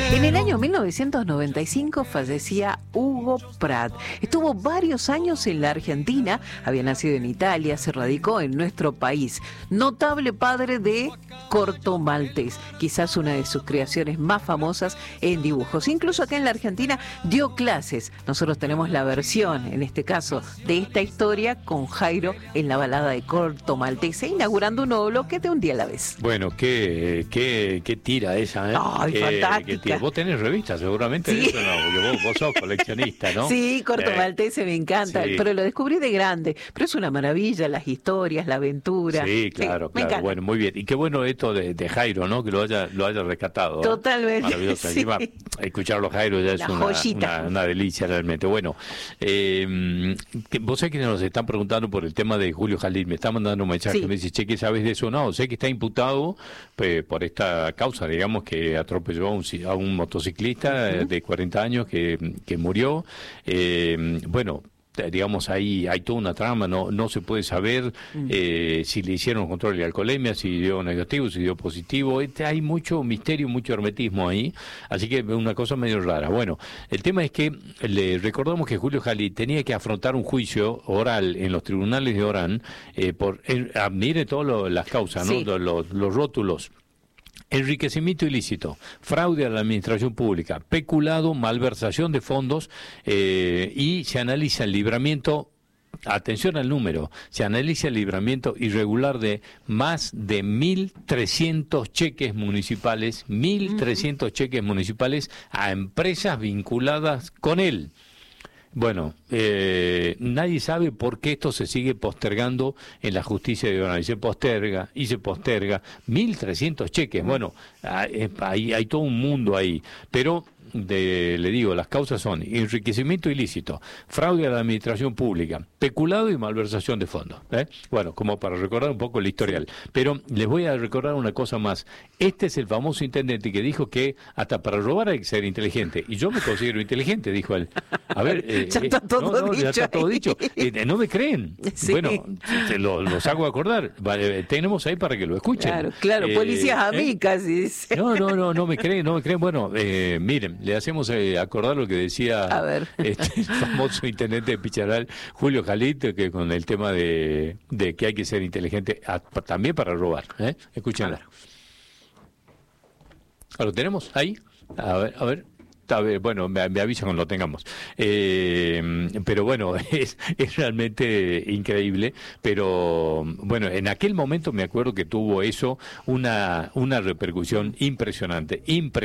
En el año 1995 fallecía Hugo Pratt. Estuvo varios años en la Argentina, había nacido en Italia, se radicó en nuestro país. Notable padre de corto maltés, quizás una de sus creaciones más famosas en dibujos. Incluso acá en la Argentina dio clases. Nosotros tenemos la versión, en este caso, de esta historia con Jairo en la balada de corto maltés, inaugurando un nuevo bloque de Un día a la vez. Bueno, qué tira esa, ¿eh? Ay, fantástica. Vos tenés revistas seguramente, sí. De eso, ¿no? Porque vos sos coleccionista, ¿no? Sí, corto maltés me encanta, sí. Pero lo descubrí de grande. Pero es una maravilla, las historias, la aventura. Sí, claro. Bueno, muy bien. Y qué bueno esto de Jairo, ¿no? Que lo haya rescatado. Totalmente. Maravilloso. Sí. Encima, escucharlo Jairo ya es una delicia realmente. Bueno, vos sabés que nos están preguntando por el tema de Julio Jalil. Me está mandando un mensaje que me dice, che, ¿qué sabes de eso? No, sé que está imputado por esta causa, digamos, que atropelló a un motociclista de 40 años que murió. Bueno, digamos, ahí hay toda una trama, no se puede saber si le hicieron control de alcoholemia, si dio negativo, si dio positivo. Hay mucho misterio, mucho hermetismo ahí, así que es una cosa medio rara. Bueno, el tema es que le recordamos que Julio Jalil tenía que afrontar un juicio oral en los tribunales de Orán mire todas las causas, ¿no? Los rótulos: enriquecimiento ilícito, fraude a la administración pública, peculado, malversación de fondos, y se analiza el libramiento. Atención al número, se analiza el libramiento irregular de más de 1.300 cheques municipales, 1.300 cheques municipales a empresas vinculadas con él. Bueno, nadie sabe por qué esto se sigue postergando en la justicia de Orán. Y se posterga, 1.300 cheques. Bueno, hay todo un mundo ahí. Pero, le digo, las causas son enriquecimiento ilícito, fraude a la administración pública, peculado y malversación de fondos. Bueno, como para recordar un poco el historial. Pero les voy a recordar una cosa más. Este es el famoso intendente que dijo que hasta para robar hay que ser inteligente. Y yo me considero inteligente, dijo él. A ver, ya está todo dicho. Ya está todo dicho. ¿No me creen? Sí. Bueno, los hago acordar. Vale, tenemos ahí para que lo escuchen. Claro, policías amigas. Dice. No me creen. Bueno, miren, le hacemos acordar lo que decía el famoso intendente de Picharal, Julio Jalil, que con el tema de que hay que ser inteligente también para robar. Escúchenla. ¿Lo tenemos ahí? A ver. Bueno, me avisa cuando lo tengamos. Pero bueno, es realmente increíble. Pero bueno, en aquel momento me acuerdo que tuvo eso una repercusión impresionante.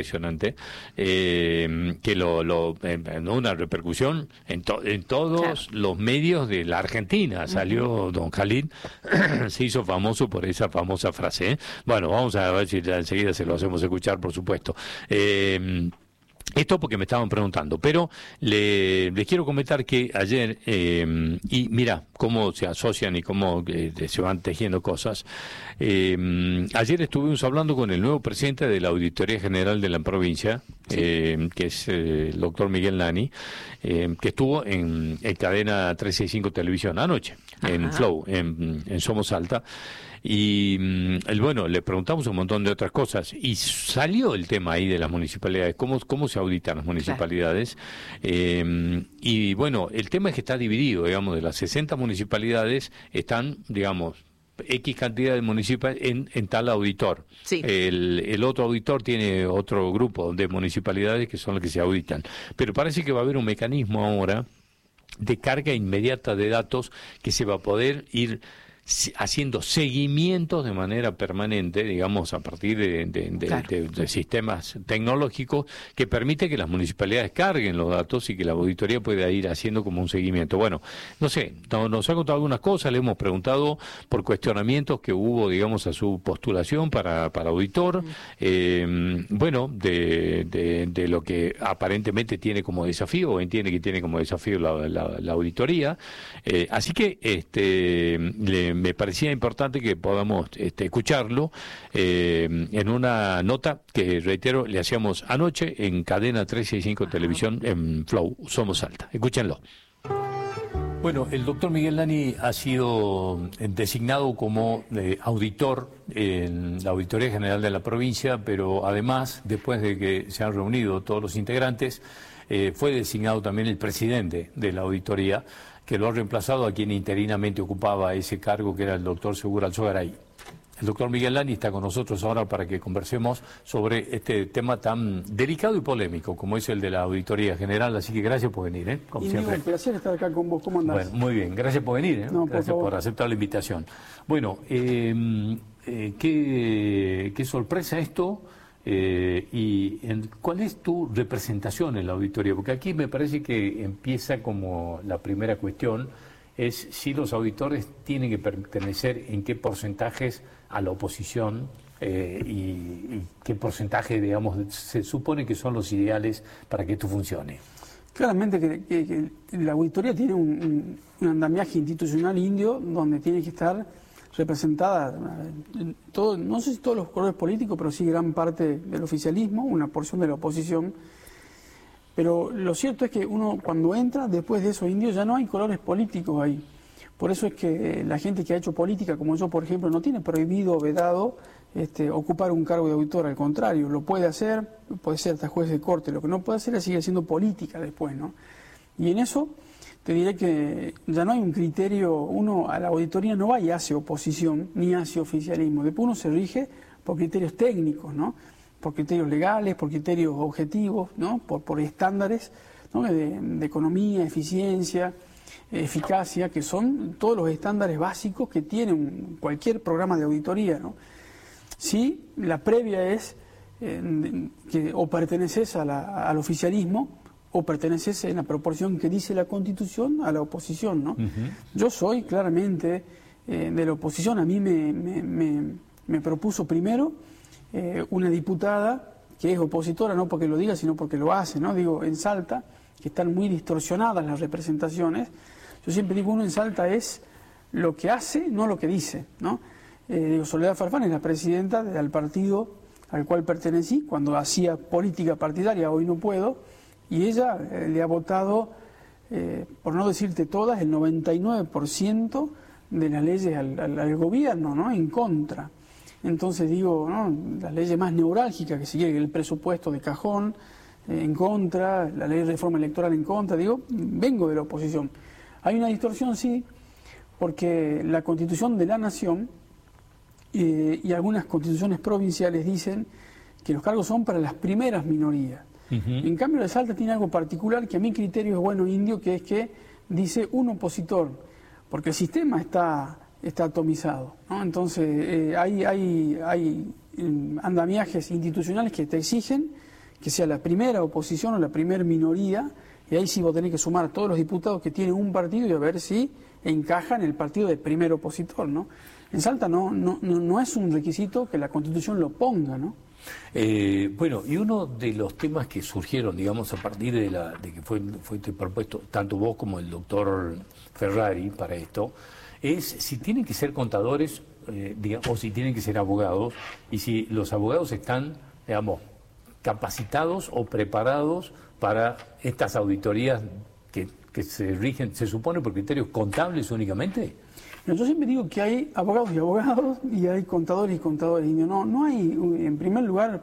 Una repercusión en todos los medios de la Argentina. Salió don Jalil, se hizo famoso por esa famosa frase. Bueno, vamos a ver si enseguida se lo hacemos escuchar, por supuesto. Esto porque me estaban preguntando, pero les quiero comentar que ayer, y mira cómo se asocian y cómo se van tejiendo cosas, ayer estuvimos hablando con el nuevo presidente de la Auditoría General de la provincia, que es el doctor Miguel Nani, que estuvo en Cadena 365 Televisión anoche, en Flow, en Somos Salta. Y bueno, le preguntamos un montón de otras cosas y salió el tema ahí de las municipalidades, cómo se auditan las municipalidades. Y bueno, el tema es que está dividido, digamos, de las 60 municipalidades están, digamos, X cantidad de municipios en tal auditor. Sí. El otro auditor tiene otro grupo de municipalidades que son las que se auditan. Pero parece que va a haber un mecanismo ahora de carga inmediata de datos que se va a poder ir haciendo seguimientos de manera permanente, digamos, a partir de sistemas tecnológicos que permite que las municipalidades carguen los datos y que la auditoría pueda ir haciendo como un seguimiento. Bueno, no sé, nos ha contado algunas cosas, le hemos preguntado por cuestionamientos que hubo, digamos, a su postulación para auditor, bueno, de lo que aparentemente tiene como desafío, o entiende que tiene como desafío la auditoría, así que me parecía importante que podamos escucharlo en una nota que, reitero, le hacíamos anoche en Cadena 365 Televisión en Flow, Somos Salta. Escúchenlo. Bueno, el doctor Miguel Lani ha sido designado como auditor en la Auditoría General de la provincia, pero además, después de que se han reunido todos los integrantes, fue designado también el presidente de la auditoría, que lo ha reemplazado a quien interinamente ocupaba ese cargo, que era el doctor Segura Alzogaray. El doctor Miguel Lani está con nosotros ahora para que conversemos sobre este tema tan delicado y polémico como es el de la Auditoría General, así que gracias por venir, como siempre. Un placer estar acá con vos, ¿cómo andás? Bueno, muy bien, gracias por venir, No, gracias por aceptar la invitación. Bueno, qué sorpresa esto, ¿cuál es tu representación en la auditoría? Porque aquí me parece que empieza como la primera cuestión, es si los auditores tienen que pertenecer en qué porcentajes a la oposición y qué porcentaje, digamos, se supone que son los ideales para que esto funcione. Claramente que la auditoría tiene un andamiaje institucional indio donde tiene que estar representada, no sé si todos los colores políticos, pero sí gran parte del oficialismo, una porción de la oposición. Pero lo cierto es que uno cuando entra, después de esos indios, ya no hay colores políticos ahí. Por eso es que la gente que ha hecho política, como yo, por ejemplo, no tiene prohibido o vedado ocupar un cargo de auditor. Al contrario, lo puede ser hasta juez de corte. Lo que no puede hacer es seguir haciendo política después, ¿no? Y en eso te diré que ya no hay un criterio, uno a la auditoría no va y hace oposición, ni hace oficialismo. Después uno se rige por criterios técnicos, ¿no? Por criterios legales, por criterios objetivos, ¿no? Por estándares, ¿no? de economía, eficiencia, eficacia, que son todos los estándares básicos que tiene cualquier programa de auditoría, ¿no? Sí, la previa es que o perteneces al oficialismo o perteneces en la proporción que dice la Constitución a la oposición, ¿no? Yo soy claramente de la oposición. A mí me propuso primero una diputada que es opositora, no porque lo diga, sino porque lo hace, ¿no? Digo, en Salta, que están muy distorsionadas las representaciones. Yo siempre digo, uno en Salta es lo que hace, no lo que dice, ¿no? Digo, Soledad Farfán es la presidenta del partido al cual pertenecí cuando hacía política partidaria, hoy no puedo, y ella le ha votado, por no decirte todas, el 99% de las leyes al gobierno, ¿no? En contra. Entonces digo, ¿no? Las leyes más neurálgicas, que sigue el presupuesto de cajón, en contra, la ley de reforma electoral en contra, digo, vengo de la oposición. Hay una distorsión, sí, porque la Constitución de la Nación y algunas constituciones provinciales dicen que los cargos son para las primeras minorías. En cambio, la Salta tiene algo particular que a mi criterio es bueno indio, que es que dice un opositor, porque el sistema está atomizado, ¿no? Entonces hay andamiajes institucionales que te exigen que sea la primera oposición o la primera minoría, y ahí sí vos tenés que sumar a todos los diputados que tienen un partido y a ver si encaja en el partido del primer opositor, ¿no? En Salta no es un requisito que la Constitución lo ponga, ¿no? Bueno, y uno de los temas que surgieron, digamos, a partir de que fue propuesto tanto vos como el doctor Ferrari para esto, es si tienen que ser contadores o si tienen que ser abogados, y si los abogados están, digamos, capacitados o preparados para estas auditorías que se rigen, se supone, por criterios contables únicamente. Yo siempre digo que hay abogados y abogados y hay contadores y contadores indios. No hay, en primer lugar,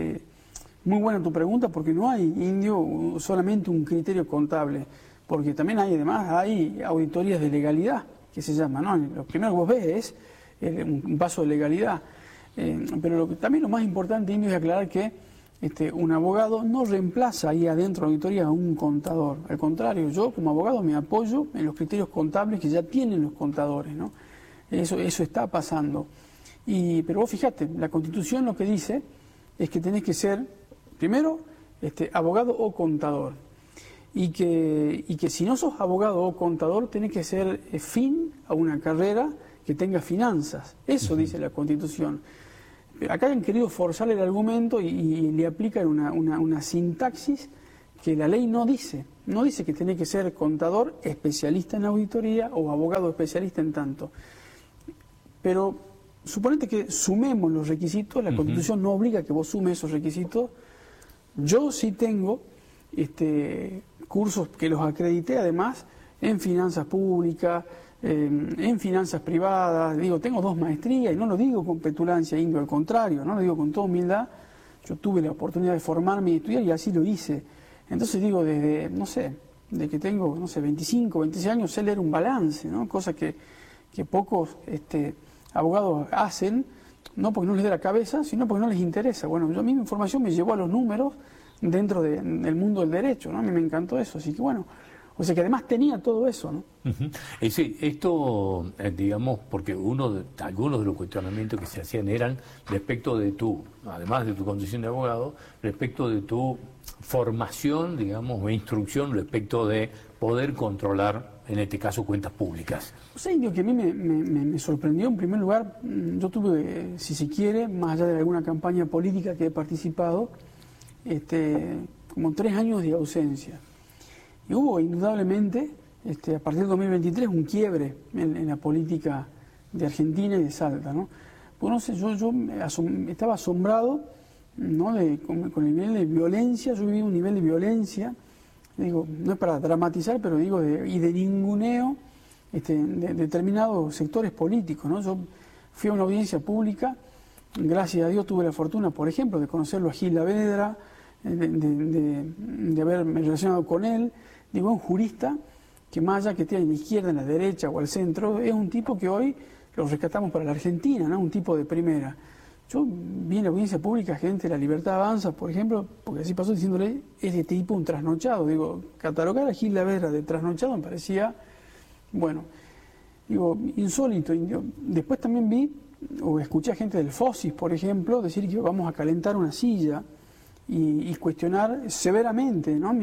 muy buena tu pregunta, porque no hay indio solamente un criterio contable, porque también hay auditorías de legalidad, que se llama, ¿no? Lo primero que vos ves es un paso de legalidad. Pero también lo más importante, indio, es aclarar que un abogado no reemplaza ahí adentro de la auditoría a un contador. Al contrario, yo como abogado me apoyo en los criterios contables que ya tienen los contadores, ¿no? Eso está pasando. Pero vos fijate, la Constitución lo que dice es que tenés que ser, primero, abogado o contador. Y que si no sos abogado o contador, tenés que ser fin a una carrera que tenga finanzas. Eso dice la Constitución. Acá han querido forzar el argumento y le aplican una sintaxis que la ley no dice. No dice que tiene que ser contador especialista en auditoría o abogado especialista en tanto. Pero suponete que sumemos los requisitos, la Constitución no obliga a que vos sumes esos requisitos. Yo sí tengo cursos que los acredité además en finanzas públicas, en finanzas privadas. Digo, tengo 2 maestrías y no lo digo con petulancia, Indio, al contrario, no lo digo con toda humildad. Yo tuve la oportunidad de formarme y estudiar y así lo hice. Entonces digo, desde, no sé, de que tengo, no sé, 25, 26 años, sé leer un balance, ¿no? Cosa que pocos abogados hacen, no porque no les dé la cabeza, sino porque no les interesa. Bueno, a mí mi formación me llevó a los números dentro del mundo del derecho, ¿no? A mí me encantó eso, así que bueno, o sea que además tenía todo eso, ¿no? Sí, esto, digamos, porque algunos de los cuestionamientos que se hacían eran respecto de además de tu condición de abogado, respecto de tu formación, digamos, o instrucción respecto de poder controlar, en este caso, cuentas públicas. O sea, Indio, que a mí me sorprendió, en primer lugar, yo tuve, si se quiere, más allá de alguna campaña política que he participado, como 3 años de ausencia. Y hubo indudablemente, a partir del 2023, un quiebre en la política de Argentina y de Salta, ¿no? Pues no sé, yo estaba asombrado, ¿no? con el nivel de violencia. Yo viví un nivel de violencia, digo, no es para dramatizar, pero digo, y de ninguneo de determinados sectores políticos, ¿no? Yo fui a una audiencia pública, gracias a Dios tuve la fortuna, por ejemplo, de conocerlo a Gil Lavedra, de haberme relacionado con él. Digo, es un jurista que más allá que esté en la izquierda, en la derecha o al centro, es un tipo que hoy lo rescatamos para la Argentina, ¿no? Un tipo de primera. Yo vi en la audiencia pública gente de La Libertad Avanza, por ejemplo, porque así pasó diciéndole, es de tipo un trasnochado. Digo, catalogar a Gil Lavedra de trasnochado me parecía, bueno, digo, insólito. Después también vi o escuché a gente del FOSIS, por ejemplo, decir que vamos a calentar una silla y cuestionar severamente, ¿no?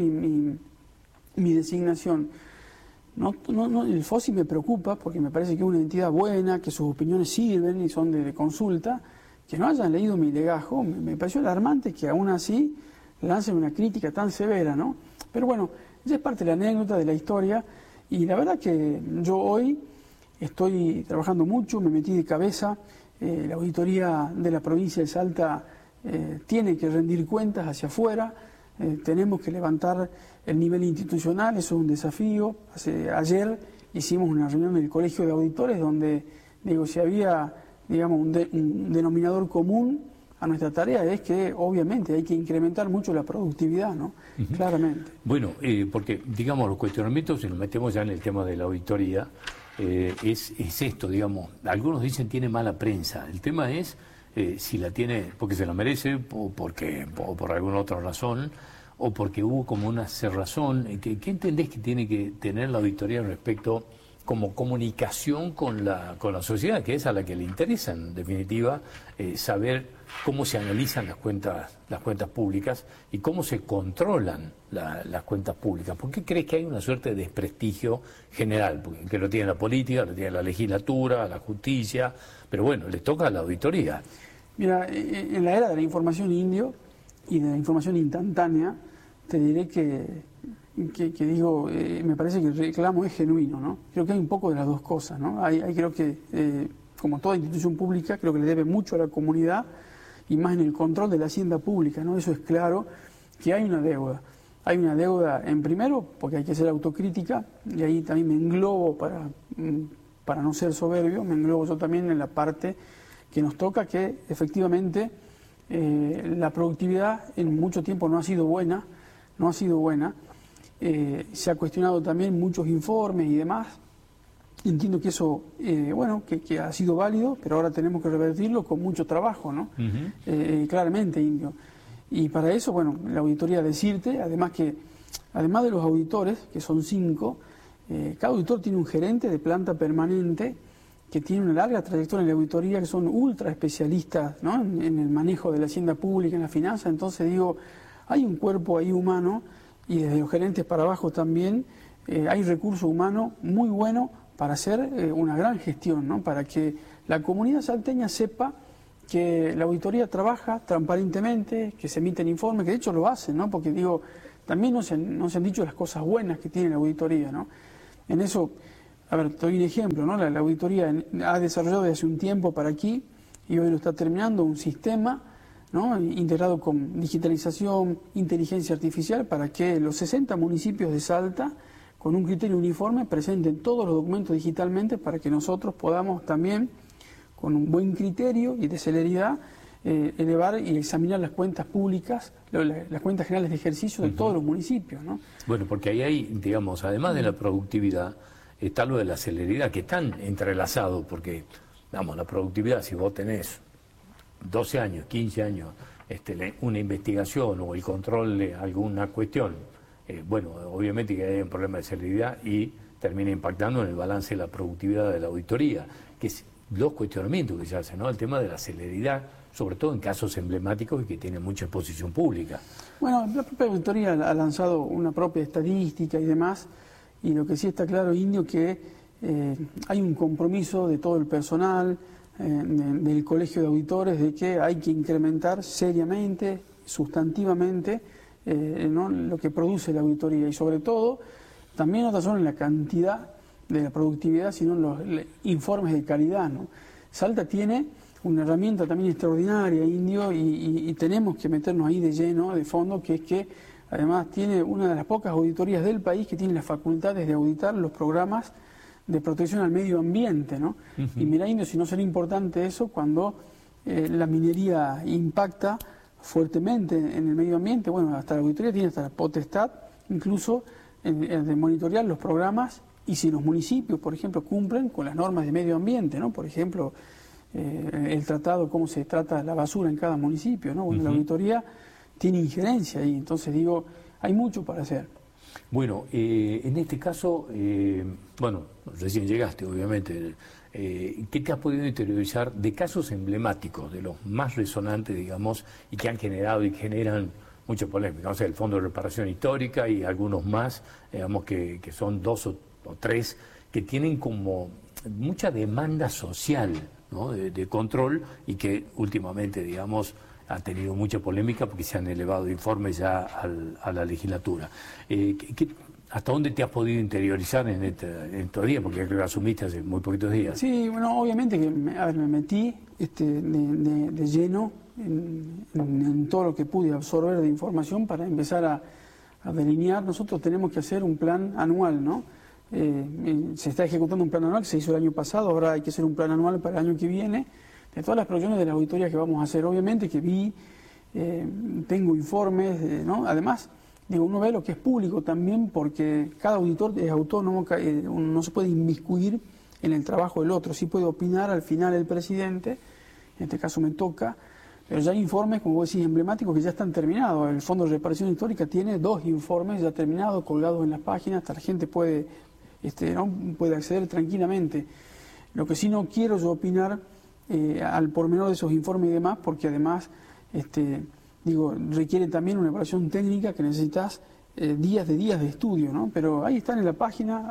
mi designación. No, el FOSIS me preocupa porque me parece que es una entidad buena, que sus opiniones sirven y son de consulta. Que no hayan leído mi legajo, me pareció alarmante que aún así lancen una crítica tan severa, ¿no? Pero bueno, ya es parte de la anécdota, de la historia, y la verdad que yo hoy estoy trabajando mucho, me metí de cabeza. La auditoría de la provincia de Salta tiene que rendir cuentas hacia afuera. Tenemos que levantar el nivel institucional, eso es un desafío. Ayer hicimos una reunión del Colegio de Auditores donde, digo, si había, digamos, un denominador común a nuestra tarea es que obviamente hay que incrementar mucho la productividad, ¿no? Claramente. Bueno, porque, digamos, los cuestionamientos, si nos metemos ya en el tema de la auditoría, es esto, digamos, algunos dicen tiene mala prensa. El tema es si la tiene porque se la merece o por alguna otra razón o porque hubo como una cerrazón. ¿Qué entendés que tiene que tener la auditoría respecto como comunicación con la sociedad, que es a la que le interesa, en definitiva, saber cómo se analizan las cuentas públicas y cómo se controlan las cuentas públicas? ¿Por qué crees que hay una suerte de desprestigio general? Porque que lo tiene la política, lo tiene la legislatura, la justicia, pero bueno, le toca a la auditoría. Mira, en la era de la información indio y de la información instantánea, te diré que digo, me parece que el reclamo es genuino, ¿no? Creo que hay un poco de las dos cosas, ¿no? Creo que, como toda institución pública, creo que le debe mucho a la comunidad y más en el control de la hacienda pública, ¿no? Eso es claro, que hay una deuda. Hay una deuda, en primero, porque hay que hacer autocrítica, y ahí también me englobo, para no ser soberbio, me englobo yo también en la parte que nos toca, que efectivamente la productividad en mucho tiempo no ha sido buena. Se ha cuestionado también muchos informes y demás. Entiendo que eso, que ha sido válido, pero ahora tenemos que revertirlo con mucho trabajo, ¿no? Claramente, Indio. Y para eso, bueno, la auditoría decirte, además de los auditores, que son 5, cada auditor tiene un gerente de planta permanente que tiene una larga trayectoria en la auditoría, que son ultra especialistas, ¿no? en el manejo de la hacienda pública, en la finanza. Entonces digo, hay un cuerpo ahí humano, y desde los gerentes para abajo también hay recurso humano muy bueno para hacer una gran gestión, ¿no? Para que la comunidad salteña sepa que la auditoría trabaja transparentemente, que se emiten informes, que de hecho lo hacen, ¿no? Porque digo, también no se han dicho las cosas buenas que tiene la auditoría, ¿no? En eso, a ver, te doy un ejemplo, ¿no? La auditoría ha desarrollado desde hace un tiempo para aquí, y hoy lo está terminando, un sistema, ¿no? Integrado con digitalización, inteligencia artificial, para que los 60 municipios de Salta con un criterio uniforme, presenten todos los documentos digitalmente para que nosotros podamos también, con un buen criterio y de celeridad, elevar y examinar las cuentas públicas, las cuentas generales de ejercicio de todos los municipios, ¿no? Bueno, porque ahí hay, digamos, además de la productividad, está lo de la celeridad, que están entrelazados, porque, vamos, la productividad, si vos tenés 12 años, 15 años, una investigación o el control de alguna cuestión, bueno, obviamente que hay un problema de celeridad y termina impactando en el balance de la productividad de la auditoría, que es los cuestionamientos que se hacen, ¿no? El tema de la celeridad, sobre todo en casos emblemáticos y que tienen mucha exposición pública. Bueno, la propia auditoría ha lanzado una propia estadística y demás, y lo que sí está claro, Indio, que hay un compromiso de todo el personal, del Colegio de Auditores, de que hay que incrementar seriamente, sustantivamente, ¿no?, lo que produce la auditoría, y sobre todo, también no tan solo en la cantidad de la productividad, sino en los informes de calidad, ¿no? Salta tiene una herramienta también extraordinaria, Indio, y tenemos que meternos ahí de lleno, de fondo, que es que además tiene una de las pocas auditorías del país que tiene las facultades de auditar los programas de protección al medio ambiente, ¿no? Y mira, Indio, si no será importante eso cuando la minería impacta fuertemente en el medio ambiente. Bueno, hasta la auditoría tiene hasta la potestad, incluso, de monitorear los programas y si los municipios, por ejemplo, cumplen con las normas de medio ambiente, ¿no? Por ejemplo, el tratado, cómo se trata la basura en cada municipio, ¿no? Bueno, la auditoría tiene injerencia ahí, entonces digo, hay mucho para hacer. Bueno, en este caso, bueno, recién llegaste, obviamente, ¿qué te has podido interiorizar de casos emblemáticos, de los más resonantes, digamos, y que han generado y generan mucha polémica? O sea, el Fondo de Reparación Histórica y algunos más, digamos, que son 2 o 3, que tienen como mucha demanda social, ¿no?, de control, y que últimamente, digamos, ha tenido mucha polémica porque se han elevado informes ya a la legislatura. ¿Hasta dónde te has podido interiorizar en estos días? Porque creo que asumiste hace muy poquitos días. Sí, bueno, obviamente que me metí de lleno en todo lo que pude absorber de información para empezar a delinear. Nosotros tenemos que hacer un plan anual, ¿no? Se está ejecutando un plan anual que se hizo el año pasado, ahora hay que hacer un plan anual para el año que viene, de todas las proyecciones de las auditorías que vamos a hacer. Obviamente que tengo informes, ¿no? Además, digo, uno ve lo que es público también, porque cada auditor es autónomo, no se puede inmiscuir en el trabajo del otro, sí puede opinar al final el presidente, en este caso me toca, pero ya hay informes, como vos decís, emblemáticos que ya están terminados. El Fondo de Reparación Histórica tiene 2 informes ya terminados, colgados en las páginas, hasta la gente puede acceder tranquilamente. Lo que sí no quiero yo opinar al pormenor de esos informes y demás, porque además requiere también una evaluación técnica que necesitas días de estudio, ¿no? Pero ahí están en la página,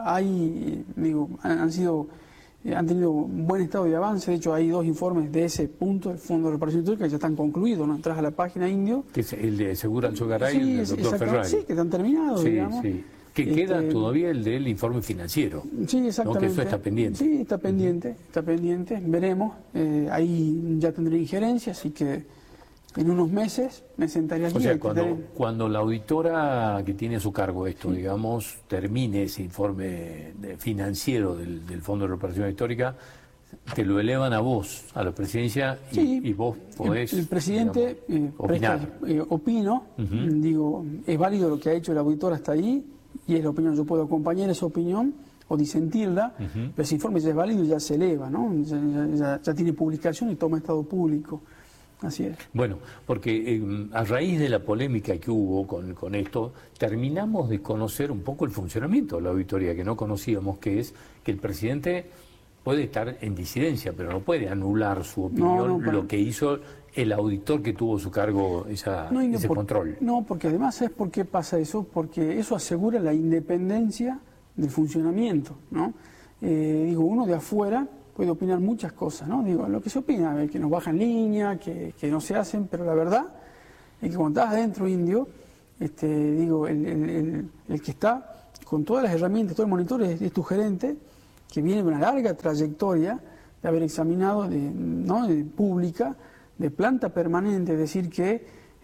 han tenido un buen estado de avance. De hecho, hay 2 informes de ese punto del Fondo de Reparación Histórica que ya están concluidos, ¿no? Entras a la página, Indio. Que es el de Segura Alzogaray y el doctor Ferrari. Sí, que están terminados, digamos. Sí. Que queda todavía el del informe financiero. Sí, exactamente. ¿No? Que eso está pendiente. Sí, está pendiente, veremos. Ahí ya tendré injerencia, así que en unos meses me sentaré aquí. O sea, cuando la auditora que tiene a su cargo esto, digamos, termine ese informe financiero del Fondo de Reparación Histórica, te lo elevan a vos, a la presidencia, y vos podés... El presidente, digamos, opinar. Opino, digo, es válido lo que ha hecho el auditor hasta ahí, y es la opinión, yo puedo acompañar esa opinión o disentirla, pero ese informe ya es válido y ya se eleva, ¿no? Ya tiene publicación y toma estado público. Así es. Bueno, porque a raíz de la polémica que hubo con esto, terminamos de conocer un poco el funcionamiento de la auditoría, que no conocíamos, que es que el presidente puede estar en disidencia, pero no puede anular su opinión, lo que hizo el auditor que tuvo a su cargo ese control. No, porque además, ¿sabes por qué pasa eso? Porque eso asegura la independencia del funcionamiento, ¿no? Uno de afuera puede opinar muchas cosas, ¿no? Digo, lo que se opina, que nos bajan línea, que no se hacen, pero la verdad es que cuando estás adentro, Indio, el que está con todas las herramientas, todo el monitor es tu gerente, que viene de una larga trayectoria de haber examinado de pública, de planta permanente, es decir, que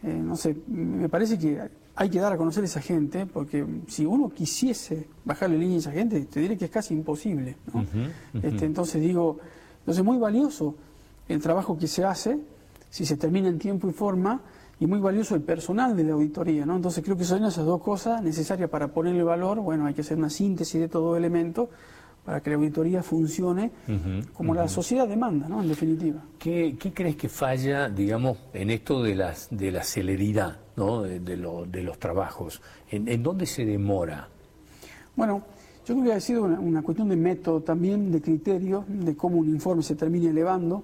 no sé, me parece que hay que dar a conocer a esa gente, porque si uno quisiese bajarle línea a esa gente, te diré que es casi imposible, ¿no? Entonces digo, es muy valioso el trabajo que se hace, si se termina en tiempo y forma, y muy valioso el personal de la auditoría, ¿no? Entonces creo que son esas dos cosas necesarias para ponerle valor. Bueno, hay que hacer una síntesis de todo elemento para que la auditoría funcione como la sociedad demanda, ¿no? En definitiva. ¿Qué crees que falla, digamos, en esto de la celeridad, ¿no? de los trabajos? ¿En dónde se demora? Bueno, yo creo que ha sido una cuestión de método también, de criterio, de cómo un informe se termina elevando.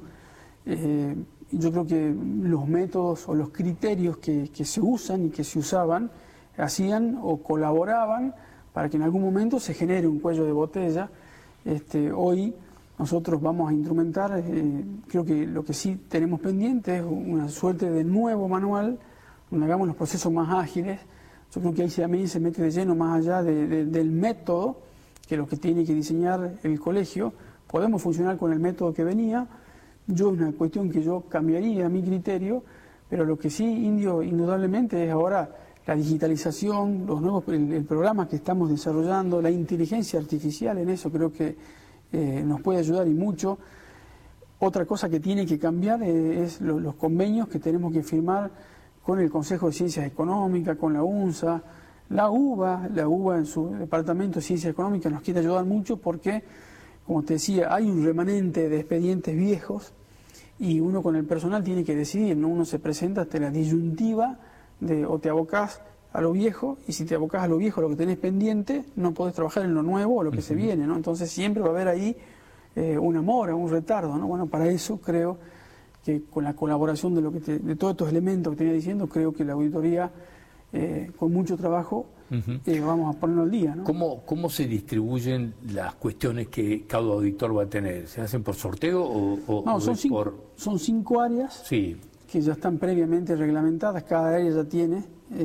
Yo creo que los métodos o los criterios que se usan y que se usaban hacían o colaboraban para que en algún momento se genere un cuello de botella. Hoy nosotros vamos a instrumentar, creo que lo que sí tenemos pendiente es una suerte de nuevo manual donde hagamos los procesos más ágiles. Yo creo que ahí también se mete de lleno más allá del método, que es lo que tiene que diseñar el colegio. Podemos funcionar con el método que venía. Es una cuestión que yo cambiaría a mi criterio, pero lo que sí, Indio, indudablemente es ahora la digitalización, los nuevos el programa que estamos desarrollando, la inteligencia artificial, en eso creo que nos puede ayudar y mucho. Otra cosa que tiene que cambiar es los convenios que tenemos que firmar con el Consejo de Ciencias Económicas, con la UNSA, la UBA en su departamento de Ciencias Económicas nos quiere ayudar mucho porque, como te decía, hay un remanente de expedientes viejos y uno con el personal tiene que decidir, ¿no? Uno se presenta ante la disyuntiva de o te abocás a lo viejo, y si te abocás a lo viejo, lo que tenés pendiente, no podés trabajar en lo nuevo o lo que se viene, ¿no? Entonces siempre va a haber ahí una mora, un retardo, ¿no? Bueno, para eso creo que con la colaboración de todos estos elementos que tenía diciendo, creo que la auditoría, con mucho trabajo, vamos a ponerlo al día, ¿no? ¿Cómo se distribuyen las cuestiones que cada auditor va a tener? ¿Se hacen por sorteo o no, son 5 áreas. Sí. Que ya están previamente reglamentadas, cada área ya tiene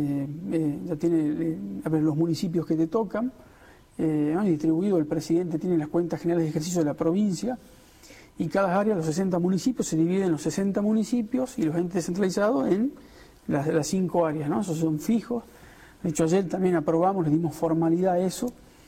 los municipios que te tocan, distribuido, el presidente tiene las cuentas generales de ejercicio de la provincia, y cada área, los 60 municipios, se dividen en los 60 municipios y los entes descentralizados en las 5 áreas, ¿no? Esos son fijos. De hecho, ayer también aprobamos, le dimos formalidad a eso,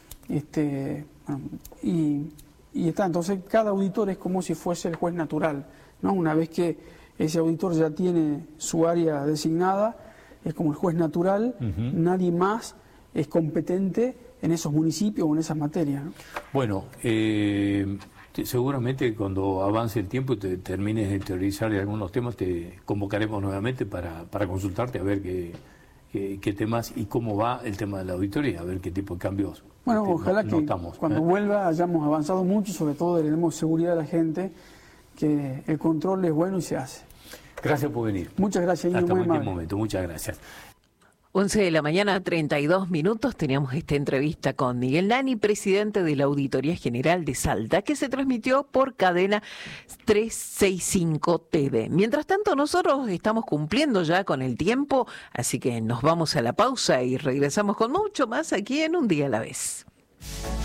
y está. Entonces, cada auditor es como si fuese el juez natural, ¿no? Una vez que ese auditor ya tiene su área designada, es como el juez natural, nadie más es competente en esos municipios o en esas materias, ¿no? Bueno, seguramente cuando avance el tiempo y te termines de teorizar de algunos temas, te convocaremos nuevamente para consultarte a ver qué temas y cómo va el tema de la auditoría, a ver qué tipo de cambios. Bueno, ojalá que cuando vuelva hayamos avanzado mucho, sobre todo tenemos seguridad de la gente, que el control es bueno y se hace. Gracias por venir. Muchas gracias, Indio. Hasta cualquier momento, muchas gracias. 11 de la mañana, 32 minutos, teníamos esta entrevista con Miguel Lani, presidente de la Auditoría General de Salta, que se transmitió por Cadena 365 TV. Mientras tanto, nosotros estamos cumpliendo ya con el tiempo, así que nos vamos a la pausa y regresamos con mucho más aquí en Un Día a la Vez.